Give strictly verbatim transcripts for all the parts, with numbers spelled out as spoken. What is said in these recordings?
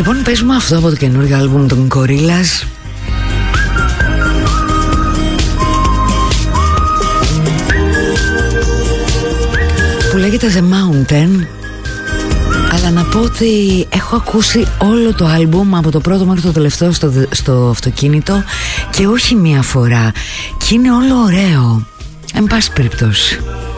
Λοιπόν, πες μου αυτό από το καινούργιο άλμπουμ των Gorillaz. Που λέγεται The Mountain. Αλλά να πω ότι έχω ακούσει όλο το άλμπουμ από το πρώτο μέχρι το τελευταίο στο, στο αυτοκίνητο και όχι μία φορά. Και είναι όλο ωραίο. Εν πάση περιπτώσει,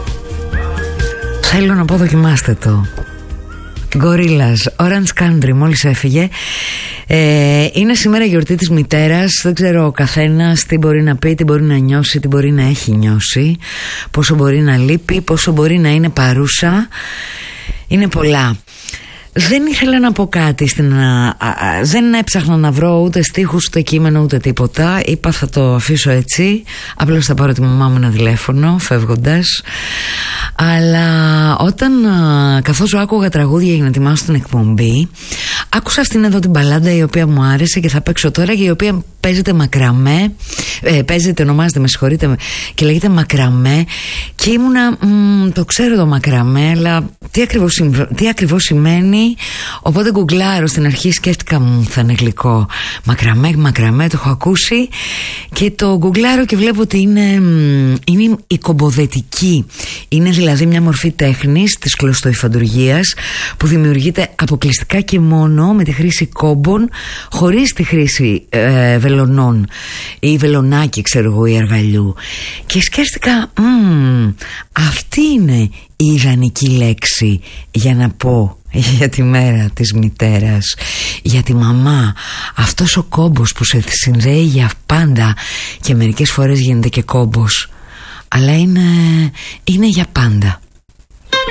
θέλω να πω, δοκιμάστε το. Gorillaz, Orange Country, μόλις έφυγε. ε, Είναι σήμερα γιορτή της μητέρας. Δεν ξέρω ο καθένας τι μπορεί να πει, τι μπορεί να νιώσει, τι μπορεί να έχει νιώσει, πόσο μπορεί να λείπει, πόσο μπορεί να είναι παρούσα. Είναι πολλά. Δεν ήθελα να πω κάτι στην, α, α, δεν έψαχνα να βρω ούτε στίχους, ούτε κείμενο, ούτε τίποτα. Είπα θα το αφήσω έτσι. Απλώς θα πάρω τη μαμά μου ένα τηλέφωνο φεύγοντας. Αλλά όταν α, καθώς άκουγα τραγούδια για να ετοιμάσω την εκπομπή, άκουσα αυτήν εδώ την μπαλάντα η οποία μου άρεσε και θα παίξω τώρα, και η οποία παίζεται μακραμέ, ε, παίζεται, ονομάζεται, με συγχωρείτε, και λέγεται μακραμέ. Και ήμουνα, μ, το ξέρω το μακραμέ, αλλά τι ακριβώς, τι ακριβώς σημαίνει. Οπότε γκουγκλάρω. Στην αρχή σκέφτηκα, μου θα είναι γλυκό. Μακραμέ, μακραμέ, το έχω ακούσει. Και το γκουγκλάρω και βλέπω ότι είναι, είναι η κομποδετική. Είναι δηλαδή μια μορφή τέχνης της κλωστοϊφαντουργίας που δημιουργείται αποκλειστικά και μόνο με τη χρήση κόμπων, χωρίς τη χρήση ε, βελονών ή βελονάκι, ξέρω εγώ, ή αργαλιού. Και σκέφτηκα, αυτή είναι η ιδανική λέξη για να πω για τη μέρα της μητέρας, για τη μαμά. Αυτός ο κόμπος που σε συνδέει για πάντα, και μερικές φορές γίνεται και κόμπος, αλλά είναι, είναι για πάντα.